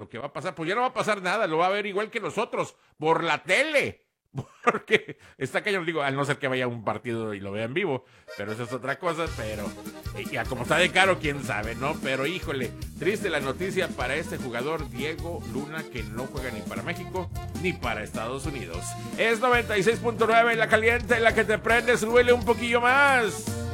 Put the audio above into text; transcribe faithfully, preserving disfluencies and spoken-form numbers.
lo que va a pasar. Pues ya no va a pasar nada, lo va a ver igual que nosotros, por la tele. Porque está cañón, digo, al no ser que vaya a un partido y lo vea en vivo, pero eso es otra cosa, pero ya como está de caro, quién sabe, ¿no? Pero híjole, triste la noticia para este jugador Diego Luna, que no juega ni para México ni para Estados Unidos. Es noventa y seis punto nueve, la caliente, la que te prende, súbele un poquillo más.